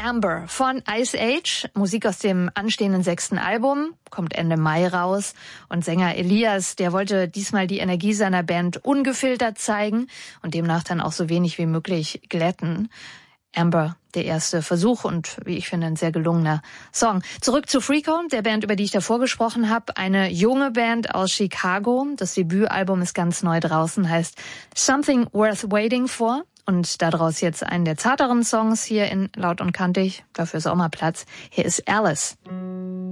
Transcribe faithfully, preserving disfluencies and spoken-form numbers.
Amber von Ice Age, Musik aus dem anstehenden sechsten Album, kommt Ende Mai raus. Und Sänger Elias, der wollte diesmal die Energie seiner Band ungefiltert zeigen und demnach dann auch so wenig wie möglich glätten. Amber, der erste Versuch und, wie ich finde, ein sehr gelungener Song. Zurück zu Freako, der Band, über die ich davor gesprochen habe. Eine junge Band aus Chicago. Das Debütalbum ist ganz neu draußen, heißt Something Worth Waiting For. Und daraus jetzt einen der zarteren Songs hier in Laut und Kantig. Dafür ist auch mal Platz. Hier ist Alice.